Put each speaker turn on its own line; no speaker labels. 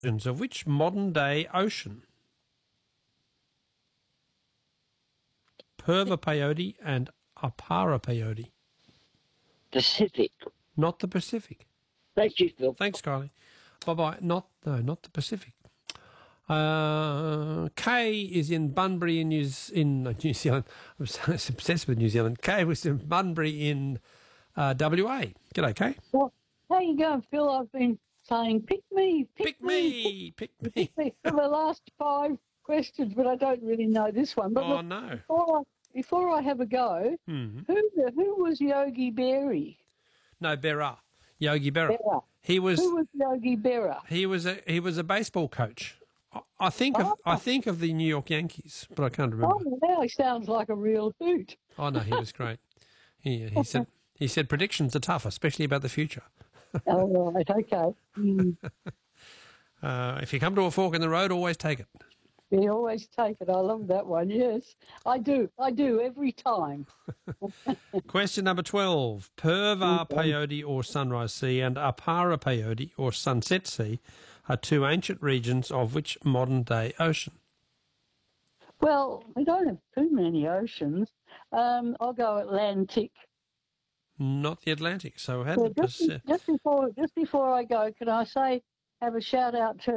Of which modern-day ocean? Perva Peyote and Apara Peyote.
Pacific.
Not the Pacific.
Thank you, Phil.
Thanks, Kylie. Bye-bye. Not the Pacific. Kay is in Bunbury in New Zealand. I'm so obsessed with New Zealand. Kay was in Bunbury in WA. G'day, Kay.
Well, how you going, Phil? I've been saying, pick me
Pick me
for the last 5 questions, but I don't really know this one. But look,
no.
Before I have a go, who was Yogi Berra?
No, Berra. Yogi Berra.
Who was Yogi Berra?
He was a baseball coach. I think of the New York Yankees, but I can't remember.
Oh, now he sounds like a real hoot.
Oh no, he was great. He said predictions are tough, especially about the future.
Oh, right, okay.
If you come to a fork in the road, always take it.
You always take it. I love that one, yes. I do every time.
Question number 12. Perva Peyote or Sunrise Sea and Apara Peyote or Sunset Sea are 2 ancient regions of which modern-day ocean?
Well, we don't have too many oceans. I'll go Atlantic.
Not the Atlantic. So
just before I go, can I have a shout out to